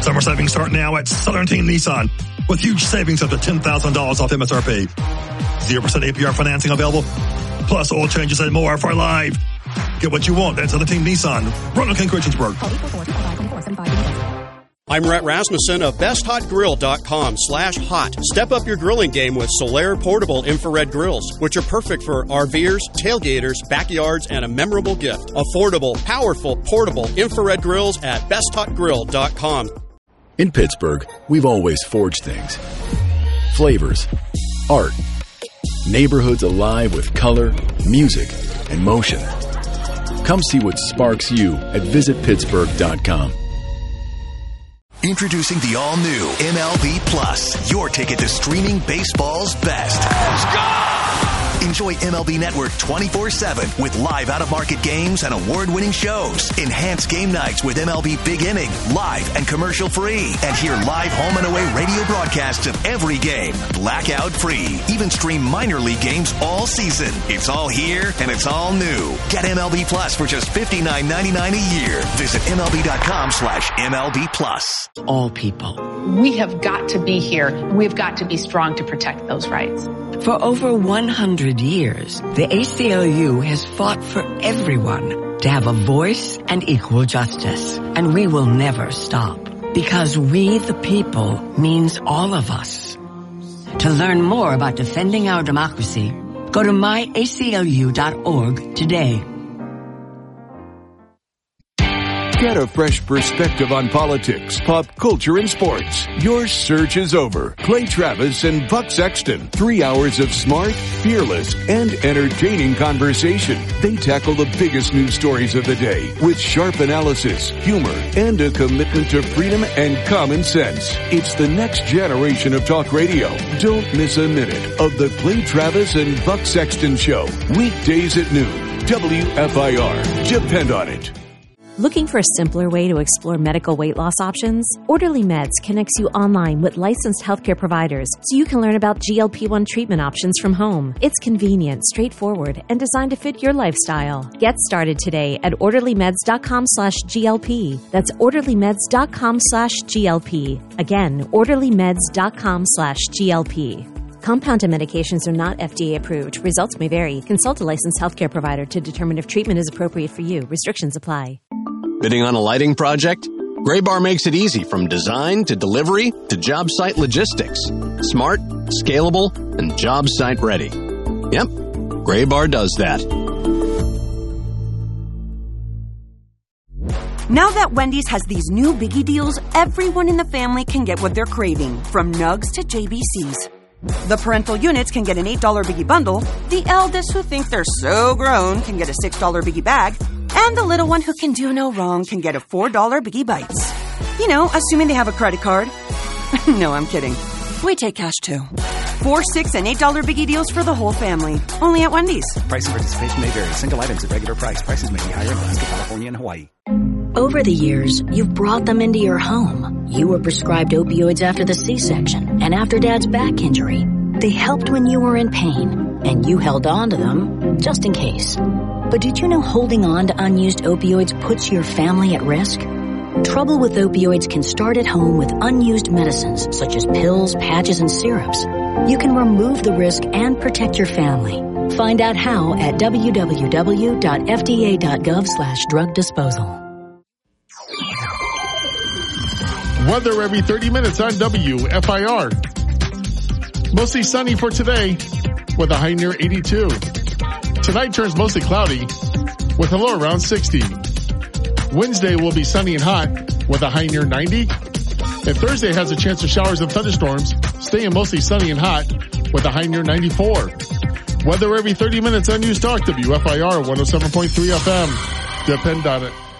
Summer savings start now at Southern Team Nissan with huge savings up to $10,000 off MSRP. 0% APR financing available, plus oil changes and more for life. Get what you want at Southern Team Nissan. Ronald King, Christiansburg. I'm Rhett Rasmussen of BestHotGrill.com/hot. Step up your grilling game with Solaire portable infrared grills, which are perfect for RVers, tailgaters, backyards, and a memorable gift. Affordable, powerful, portable infrared grills at BestHotGrill.com. In Pittsburgh, we've always forged things. Flavors, art, neighborhoods alive with color, music, and motion. Come see what sparks you at visitpittsburgh.com. Introducing the all-new MLB Plus, your ticket to streaming baseball's best. Let's go! Enjoy MLB Network 24/7 with live out-of-market games and award-winning shows. Enhance game nights with MLB Big Inning, live and commercial-free. And hear live home and away radio broadcasts of every game, blackout-free. Even stream minor league games all season. It's all here and it's all new. Get MLB Plus for just $59.99 a year. Visit MLB.com/MLB Plus. All people. We have got to be here. We've got to be strong to protect those rights. For over 100 years, the ACLU has fought for everyone to have a voice and equal justice. And we will never stop. Because we, the people, means all of us. To learn more about defending our democracy, go to myaclu.org today. Get a fresh perspective on politics, pop culture, and sports. Your search is over. Clay Travis and Buck Sexton. 3 hours of smart, fearless, and entertaining conversation. They tackle the biggest news stories of the day with sharp analysis, humor, and a commitment to freedom and common sense. It's the next generation of talk radio. Don't miss a minute of the Clay Travis and Buck Sexton Show. Weekdays at noon. WFIR. Depend on it. Looking for a simpler way to explore medical weight loss options? Orderly Meds connects you online with licensed healthcare providers so you can learn about GLP-1 treatment options from home. It's convenient, straightforward, and designed to fit your lifestyle. Get started today at orderlymeds.com/GLP. That's orderlymeds.com/GLP. Again, orderlymeds.com/GLP. Compounded medications are not FDA approved. Results may vary. Consult a licensed healthcare provider to determine if treatment is appropriate for you. Restrictions apply. Bidding on a lighting project? Graybar makes it easy from design to delivery to job site logistics. Smart, scalable, and job site ready. Yep, Graybar does that. Now that Wendy's has these new biggie deals, everyone in the family can get what they're craving, from nugs to JBCs. The parental units can get an $8 biggie bundle, the eldest who think they're so grown can get a $6 biggie bag, and the little one who can do no wrong can get a $4 biggie bites. You know, assuming they have a credit card. No, I'm kidding. We take cash too. 4, $6, and $8 biggie deals for the whole family. Only at Wendy's. Price and participation may vary. Single items at regular price. Prices may be higher in Alaska, California, and Hawaii. Over the years, you've brought them into your home. You were prescribed opioids after the C-section and after Dad's back injury. They helped when you were in pain, and you held on to them just in case. But did you know holding on to unused opioids puts your family at risk? Trouble with opioids can start at home with unused medicines such as pills, patches, and syrups. You can remove the risk and protect your family. Find out how at www.fda.gov/drug disposal. Weather every 30 minutes on WFIR. Mostly sunny for today with a high near 82. Tonight turns mostly cloudy with a low around 60. Wednesday will be sunny and hot with a high near 90. And Thursday has a chance of showers and thunderstorms, staying mostly sunny and hot with a high near 94. Weather every 30 minutes on News Talk WFIR 107.3 FM. Depend on it.